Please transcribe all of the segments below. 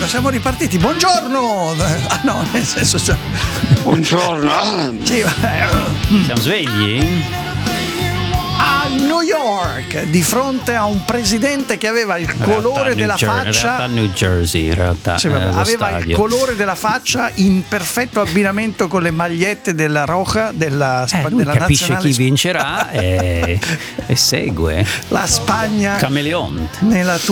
siamo ripartiti. Buongiorno. Ah no, nel senso buongiorno. Sì, siamo svegli? A New York, di fronte a un presidente che aveva il colore della faccia. In New Jersey, in realtà. Sì, aveva stadio. il colore della faccia in perfetto abbinamento con le magliette della Roja della lui della capisce nazionale. chi vincerà e segue La Spagna. Cameleonte.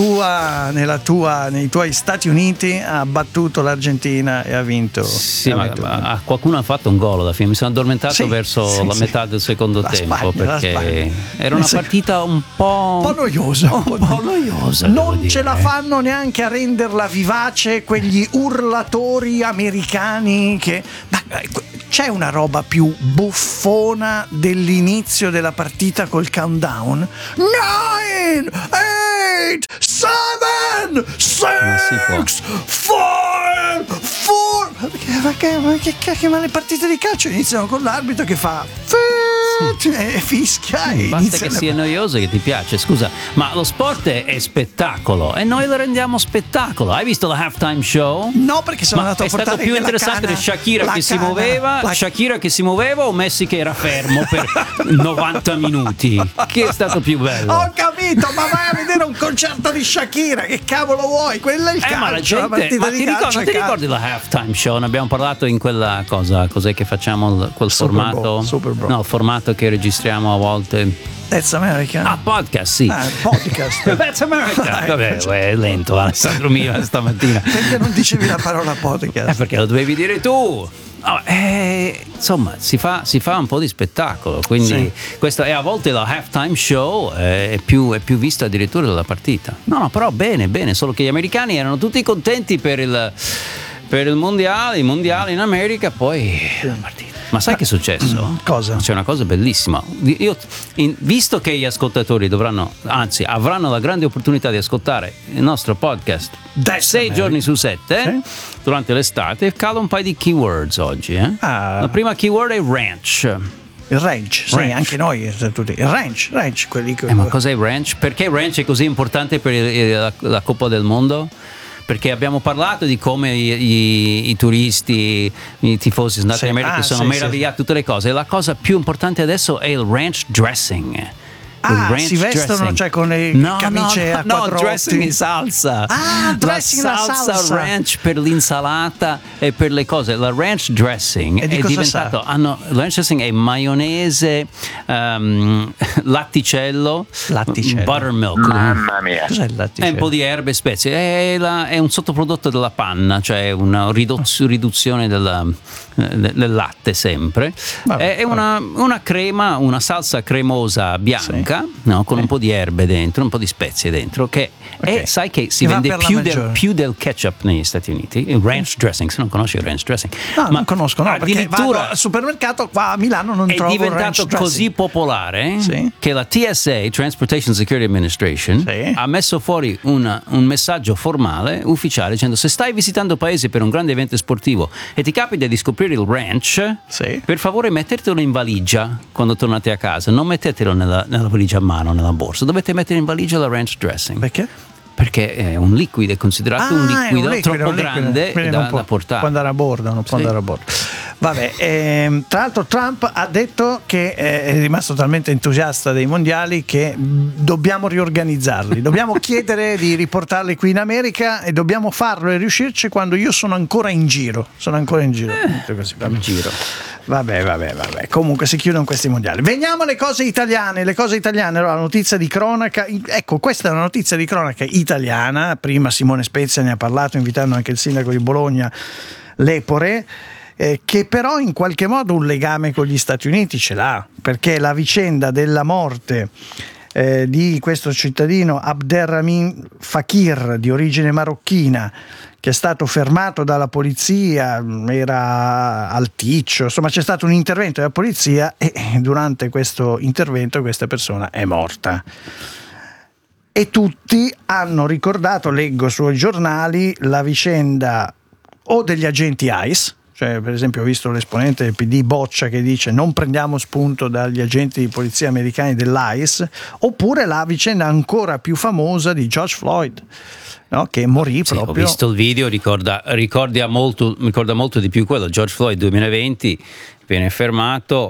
Nei tuoi Stati Uniti ha battuto l'Argentina e ha vinto. Sì, ma qualcuno ha fatto un gol alla fine. Mi sono addormentato verso la metà del secondo tempo perché era una partita un po' noiosa. Non ce la dire. fanno neanche a renderla vivace quegli urlatori americani che. Ma c'è una roba più buffona dell'inizio della partita col countdown? 9, 8, 7, 6, 5, 4. Ma le partite di calcio iniziano con l'arbitro che fa e fischia e basta che sia noioso che ti piace. Scusa, ma lo sport è spettacolo e noi lo rendiamo spettacolo. Hai visto la halftime show? No, perché sono andato a portare. È stato più interessante Shakira che si muoveva, Shakira che si muoveva o Messi che era fermo per 90 minuti. Che è stato più bello? Ho capito, ma vai a vedere un concerto di Shakira, che cavolo vuoi? Quella è il calcio, ma la gente, la partita di calcio. Non ti ricordi la halftime show? Ne abbiamo parlato in quella cosa, cos'è che facciamo, quel formato? Super Bowl. No, il formato che registriamo a volte. That's America. Podcast, sì. Podcast. That's America. Vabbè, è lento Alessandro mio stamattina. Perché non dicevi la parola podcast? Perché lo dovevi dire tu. Insomma, si fa un po' di spettacolo, quindi questo è a volte la halftime show è più vista addirittura della partita. No, però bene, solo che gli americani erano tutti contenti per il mondiale, i mondiali in America, poi la partita. Ma sai che è successo? Cosa? C'è una cosa bellissima. Visto che gli ascoltatori avranno la grande opportunità di ascoltare il nostro podcast 6 giorni su 7 durante l'estate, calo un paio di keywords oggi. La prima keyword è ranch. Il ranch, sì, anche noi tutti. Il ranch, quelli che. Ma cos'è il ranch? Perché il ranch è così importante per la Coppa del Mondo? Perché abbiamo parlato di come i turisti, i tifosi sono andati in America, sono meravigliati tutte le cose. La cosa più importante adesso è il ranch dressing. Si vestono con le camicie a quadrotti. No, dressing in salsa. Dressing la salsa ranch per l'insalata e per le cose. La ranch dressing è diventato. Il ranch dressing è maionese, latticello, buttermilk. Mamma mia. Cos'è il latticello? E un po' di erbe e spezie. È un sottoprodotto della panna, cioè una riduzione del latte sempre. È una crema, una salsa cremosa bianca. No, con un po' di erbe dentro, un po' di spezie dentro, sai che si vende più del ketchup negli Stati Uniti, il ranch dressing. Se non conosci il ranch dressing, non conosco, perché vado addirittura al supermercato qua a Milano non trovo è diventato così popolare che la TSA, Transportation Security Administration, ha messo fuori un messaggio formale, ufficiale, dicendo: se stai visitando paesi per un grande evento sportivo e ti capita di scoprire il ranch, per favore mettetelo in valigia quando tornate a casa, non mettetelo nella valigia a mano, nella borsa, dovete mettere in valigia la ranch dressing. Perché? Perché è un liquido, è considerato un liquido troppo grande da portare. Può andare a bordo, non può andare a bordo. Vabbè, tra l'altro Trump ha detto che è rimasto talmente entusiasta dei mondiali che dobbiamo riorganizzarli, dobbiamo chiedere di riportarli qui in America e dobbiamo farlo e riuscirci quando io sono ancora in giro. Così, Vabbè. Comunque si chiudono questi mondiali. Veniamo alle cose italiane. Allora, la notizia di cronaca. Ecco, questa è una notizia di cronaca italiana. Prima Simone Spezia ne ha parlato, invitando anche il sindaco di Bologna, Lepore. Che però in qualche modo un legame con gli Stati Uniti ce l'ha, perché la vicenda della morte di questo cittadino Abderrahmane Fakir di origine marocchina, che è stato fermato dalla polizia, era alticcio, insomma c'è stato un intervento della polizia e durante questo intervento questa persona è morta. E tutti hanno ricordato, leggo sui giornali, la vicenda o degli agenti ICE, Cioè, per esempio, ho visto l'esponente del PD Boccia che dice non prendiamo spunto dagli agenti di polizia americani dell'ICE, oppure la vicenda ancora più famosa di George Floyd, no? Che morì proprio. Ho visto il video, ricorda molto di più quello. George Floyd 2020 viene fermato,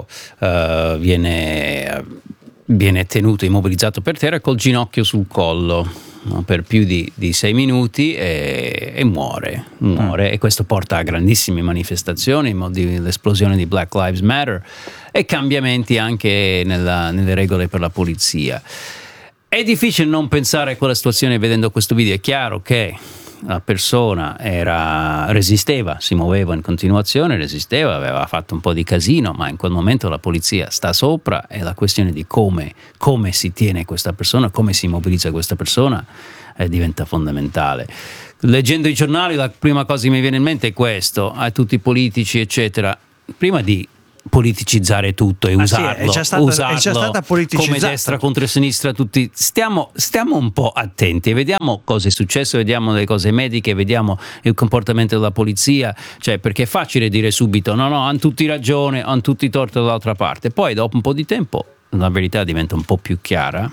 viene tenuto immobilizzato per terra col ginocchio sul collo, no, per più di 6 minuti e muore. E questo porta a grandissime manifestazioni, l'esplosione di Black Lives Matter e cambiamenti anche nelle regole per la polizia. È difficile non pensare a quella situazione vedendo questo video. È chiaro che la persona resisteva, si muoveva in continuazione, aveva fatto un po' di casino, ma in quel momento la polizia sta sopra e la questione di come si tiene questa persona, come si mobilizza questa persona diventa fondamentale. Leggendo i giornali la prima cosa che mi viene in mente è questo: a tutti i politici eccetera, prima di politicizzare tutto e usarlo è già stata politicizzata. Come destra contro sinistra, tutti stiamo un po' attenti e vediamo cosa è successo, vediamo le cose mediche, vediamo il comportamento della polizia, cioè, perché è facile dire subito no, hanno tutti ragione, hanno tutti torto dall'altra parte, poi dopo un po' di tempo la verità diventa un po' più chiara,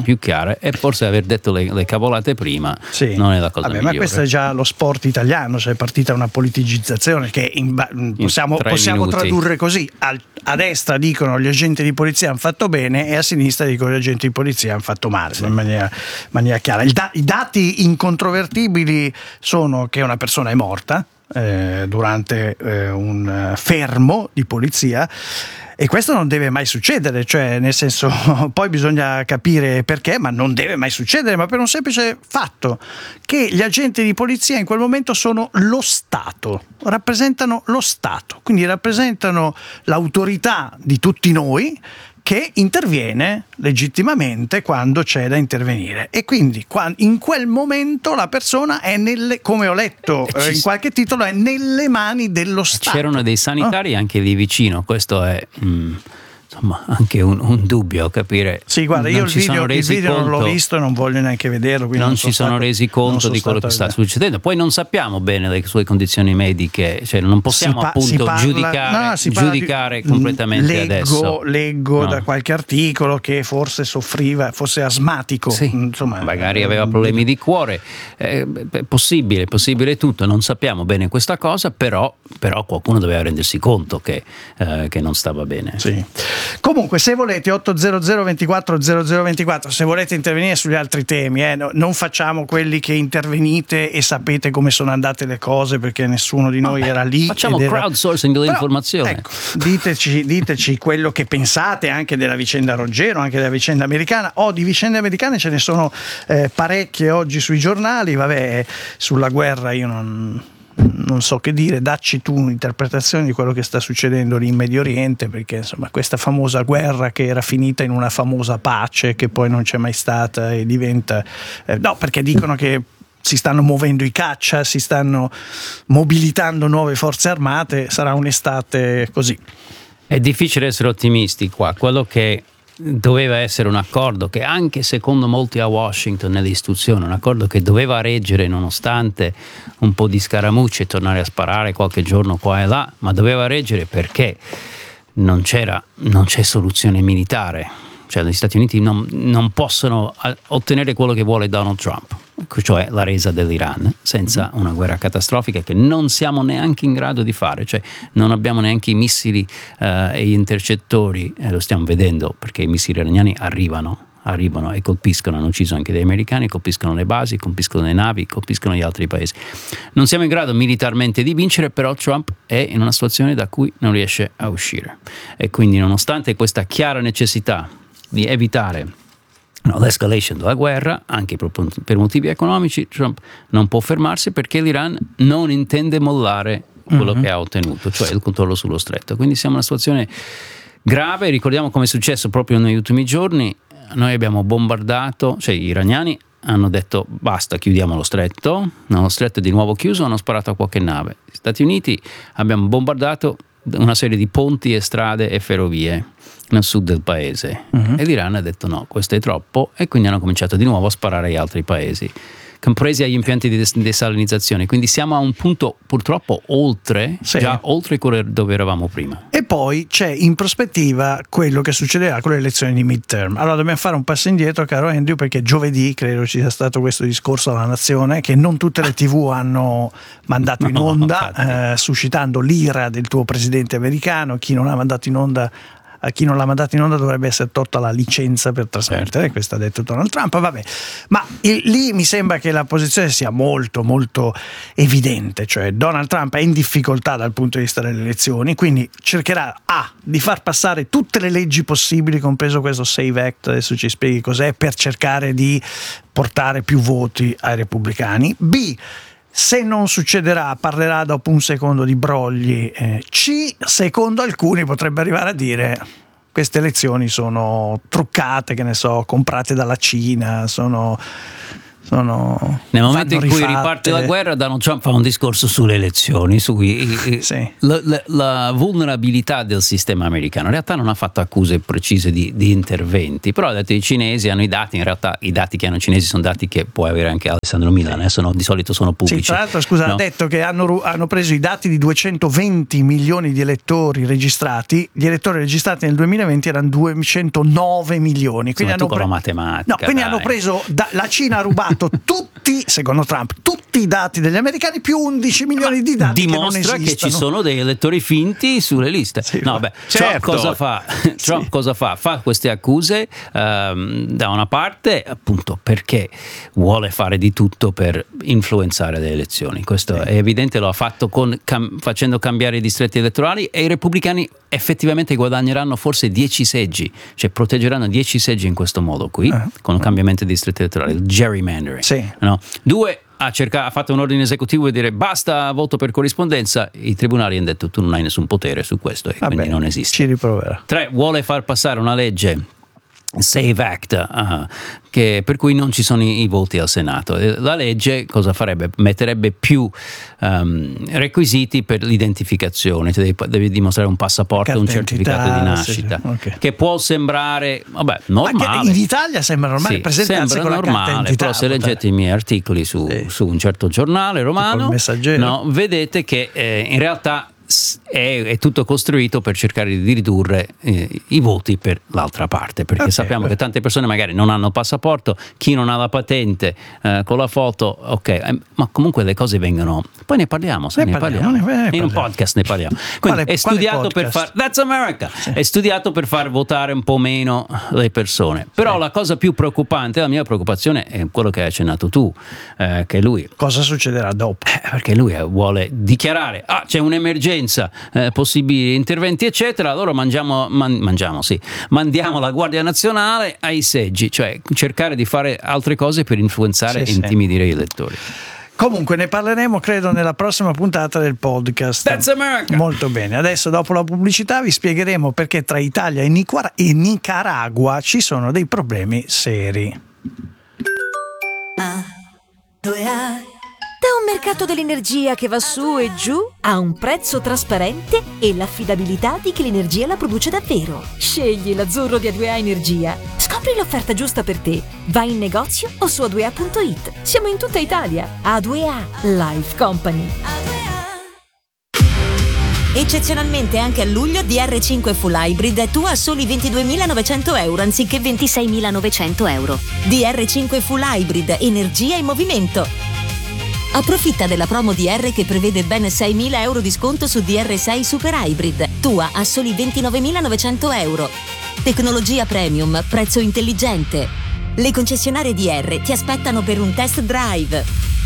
e forse aver detto le cavolate prima non è la cosa migliore. Ma questo è già lo sport italiano, cioè è partita una politicizzazione che possiamo tradurre così: a destra dicono gli agenti di polizia hanno fatto bene e a sinistra dicono gli agenti di polizia hanno fatto male, in maniera chiara. I dati incontrovertibili sono che una persona è morta durante un fermo di polizia. E questo non deve mai succedere, cioè nel senso, poi bisogna capire perché, ma non deve mai succedere, ma per un semplice fatto che gli agenti di polizia in quel momento sono lo Stato, rappresentano lo Stato, quindi rappresentano l'autorità di tutti noi che interviene legittimamente quando c'è da intervenire, e quindi in quel momento la persona è come ho letto in qualche titolo, è nelle mani dello Stato. C'erano dei sanitari anche lì vicino, questo è insomma anche un dubbio, capire. Sì, guarda, io il video non l'ho visto e non voglio neanche vederlo, non ci sono resi conto di quello che sta succedendo. Poi non sappiamo bene le sue condizioni mediche, cioè non possiamo giudicare completamente adesso. Leggo da qualche articolo che forse fosse asmatico, insomma, magari aveva problemi di cuore, è possibile tutto, non sappiamo bene questa cosa, però qualcuno doveva rendersi conto che non stava bene. Sì. Comunque, se volete 800 24 0024, se volete intervenire sugli altri temi, non facciamo quelli che intervenite e sapete come sono andate le cose, perché nessuno di noi era lì. Facciamo crowdsourcing dell'informazione. Ecco, diteci quello che pensate anche della vicenda Roggero, anche della vicenda americana. Di vicende americane ce ne sono parecchie oggi sui giornali. Vabbè, sulla guerra io non so che dire, dacci tu un'interpretazione di quello che sta succedendo lì in Medio Oriente, perché insomma questa famosa guerra che era finita in una famosa pace che poi non c'è mai stata e diventa perché dicono che si stanno muovendo i caccia, si stanno mobilitando nuove forze armate, sarà un'estate così. È difficile essere ottimisti qua. Quello che doveva essere un accordo che anche secondo molti a Washington nelle istituzioni, un accordo che doveva reggere nonostante un po' di scaramucce e tornare a sparare qualche giorno qua e là, ma doveva reggere perché non c'è soluzione militare, cioè gli Stati Uniti non possono ottenere quello che vuole Donald Trump, cioè la resa dell'Iran, senza una guerra catastrofica che non siamo neanche in grado di fare, cioè non abbiamo neanche i missili e gli intercettori, lo stiamo vedendo perché i missili iraniani arrivano e colpiscono, hanno ucciso anche degli americani, colpiscono le basi, colpiscono le navi, colpiscono gli altri paesi. Non siamo in grado militarmente di vincere, però Trump è in una situazione da cui non riesce a uscire, e quindi nonostante questa chiara necessità di evitare l'escalation della guerra, anche per motivi economici, Trump non può fermarsi perché l'Iran non intende mollare quello che ha ottenuto, cioè il controllo sullo stretto. Quindi siamo in una situazione grave. Ricordiamo come è successo proprio negli ultimi giorni. Noi abbiamo bombardato, cioè gli iraniani hanno detto basta, chiudiamo lo stretto. Lo stretto è di nuovo chiuso, hanno sparato a qualche nave. Gli Stati Uniti abbiamo bombardato una serie di ponti e strade e ferrovie nel sud del paese, e l'Iran ha detto no, questo è troppo, e quindi hanno cominciato di nuovo a sparare agli altri paesi. compresi agli impianti di desalinizzazione. Quindi siamo a un punto purtroppo già oltre quello dove eravamo prima. E poi c'è in prospettiva quello che succederà con le elezioni di midterm. Allora dobbiamo fare un passo indietro, caro Andrew, perché giovedì credo ci sia stato questo discorso alla Nazione che non tutte le TV hanno mandato in onda, suscitando l'ira del tuo presidente americano. Chi non l'ha mandato in onda dovrebbe essere tolta la licenza per trasmettere, questo ha detto Donald Trump. Vabbè, ma lì mi sembra che la posizione sia molto molto evidente, cioè Donald Trump è in difficoltà dal punto di vista delle elezioni, quindi cercherà di far passare tutte le leggi possibili, compreso questo Save Act, adesso ci spieghi cos'è, per cercare di portare più voti ai repubblicani. B, se non succederà, parlerà dopo un secondo di brogli. C, secondo alcuni potrebbe arrivare a dire queste elezioni sono truccate, che ne so, comprate dalla Cina, nel momento in cui riparte la guerra, Donald Trump fa un discorso sulle elezioni, la vulnerabilità del sistema americano. In realtà non ha fatto accuse precise di interventi, però ha detto i cinesi hanno i dati. In realtà i dati che hanno i cinesi sono dati che può avere anche Alessandro Milan, di solito sono pubblici. Sì, tra l'altro, scusa, ha detto che hanno preso i dati di 220 milioni di elettori registrati. Gli elettori registrati nel 2020 erano 209 milioni. Quindi la matematica. Quindi hanno preso, la Cina ha rubato tutti, secondo Trump, tutti i dati degli americani più 11 milioni di dati dimostra che ci sono dei elettori finti sulle liste. Trump cosa fa? Trump cosa fa? Fa queste accuse da una parte appunto perché vuole fare di tutto per influenzare le elezioni. Questo è evidente, lo ha fatto facendo cambiare i distretti elettorali, e i repubblicani effettivamente guadagneranno forse 10 seggi, cioè proteggeranno 10 seggi in questo modo qui, con un cambiamento di distretti elettorali, il gerrymandering. Due, ha fatto un ordine esecutivo e dire basta voto per corrispondenza. I tribunali hanno detto tu non hai nessun potere su questo, e quindi non esiste. Ci riproverà. 3, vuole far passare una legge Save Act, per cui non ci sono i voti al Senato. La legge cosa farebbe? Metterebbe più requisiti per l'identificazione, devi dimostrare un passaporto, un certificato di nascita, che può sembrare normale. In Italia sembra normale, sembra normale, però se leggete i miei articoli su un certo giornale romano, vedete che in realtà è tutto costruito per cercare di ridurre i voti per l'altra parte, perché sappiamo che tante persone magari non hanno il passaporto, chi non ha la patente con la foto, ma comunque le cose vengono, poi ne parliamo in un podcast, ne parliamo. Quindi è studiato per far That's America, è studiato per far votare un po' meno le persone, però la cosa più preoccupante, la mia preoccupazione è quello che hai accennato tu, che lui cosa succederà dopo, perché lui vuole dichiarare c'è un'emergenza, possibili interventi eccetera, allora mandiamo la Guardia Nazionale ai seggi, cioè cercare di fare altre cose per influenzare e intimidire gli elettori. Comunque ne parleremo credo nella prossima puntata del podcast. That's America. Molto bene, adesso dopo la pubblicità vi spiegheremo perché tra Italia e Nicaragua ci sono dei problemi seri. Da un mercato dell'energia che va su e giù a un prezzo trasparente e l'affidabilità di chi l'energia la produce davvero. Scegli l'azzurro di A2A Energia. Scopri l'offerta giusta per te. Vai in negozio o su a2a.it. Siamo in tutta Italia. A2A Life Company. Eccezionalmente anche a luglio DR5 Full Hybrid è tua a soli 22.900 euro anziché 26.900 euro. DR5 Full Hybrid, energia in movimento. Approfitta della promo DR che prevede ben 6.000 euro di sconto su DR6 Super Hybrid, tua a soli 29.900 euro. Tecnologia premium, prezzo intelligente. Le concessionarie DR ti aspettano per un test drive.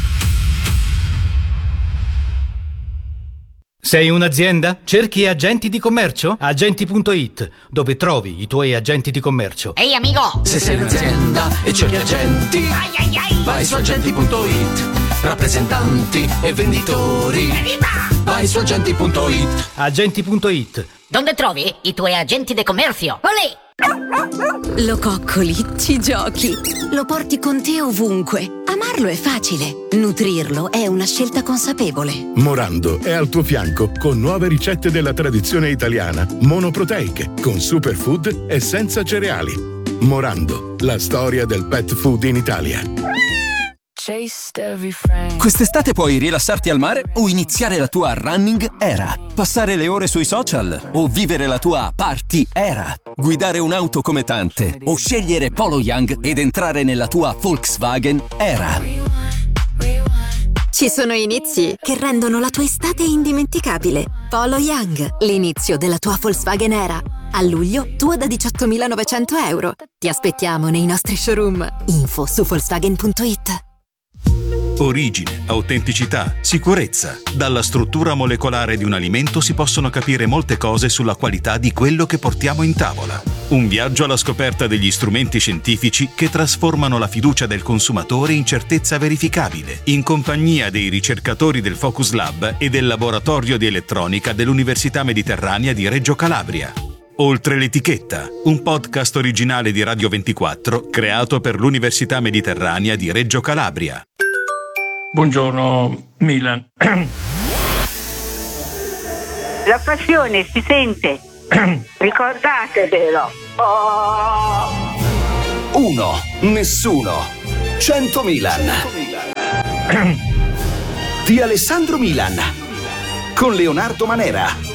Sei un'azienda? Cerchi agenti di commercio? Agenti.it, dove trovi i tuoi agenti di commercio. Ehi amico! Se sei un'azienda e cerchi agenti, vai su agenti.it. Rappresentanti e venditori, vai su agenti.it. Agenti.it. Dove trovi i tuoi agenti di commercio? Olè! Lo coccoli, ci giochi, lo porti con te ovunque. Amarlo è facile, nutrirlo è una scelta consapevole. Morando è al tuo fianco con nuove ricette della tradizione italiana, monoproteiche, con superfood e senza cereali. Morando, la storia del pet food in Italia. Quest'estate puoi rilassarti al mare o iniziare la tua running era, passare le ore sui social o vivere la tua party era, guidare un'auto come tante o scegliere Polo Young ed entrare nella tua Volkswagen era. Ci sono inizi che rendono la tua estate indimenticabile. Polo Young, l'inizio della tua Volkswagen era. A luglio, tua da 18.900 euro. Ti aspettiamo nei nostri showroom. Info su Volkswagen.it. Origine, autenticità, sicurezza. Dalla struttura molecolare di un alimento si possono capire molte cose sulla qualità di quello che portiamo in tavola. Un viaggio alla scoperta degli strumenti scientifici che trasformano la fiducia del consumatore in certezza verificabile, in compagnia dei ricercatori del Focus Lab e del Laboratorio di Elettronica dell'Università Mediterranea di Reggio Calabria. Oltre l'etichetta, un podcast originale di Radio 24 creato per l'Università Mediterranea di Reggio Calabria. Buongiorno Milan. La passione si sente. Ricordatevelo. 1, nessuno, 100 Milan. Di Alessandro Milan con Leonardo Manera.